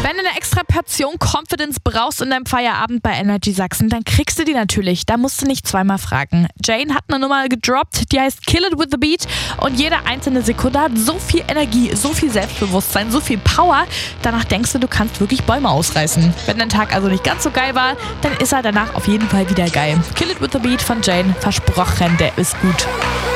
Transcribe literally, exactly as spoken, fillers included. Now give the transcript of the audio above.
Wenn du eine extra Portion Confidence brauchst in deinem Feierabend bei Energy Sachsen, dann kriegst du die natürlich. Da musst du nicht zweimal fragen. Jane hat eine Nummer gedroppt, die heißt Kill It With The Beat. Und jede einzelne Sekunde hat so viel Energie, so viel Selbstbewusstsein, so viel Power. Danach denkst du, du kannst wirklich Bäume ausreißen. Wenn dein Tag also nicht ganz so geil war, dann ist er danach auf jeden Fall wieder geil. Kill It With The Beat von Jane. Versprochen, der ist gut.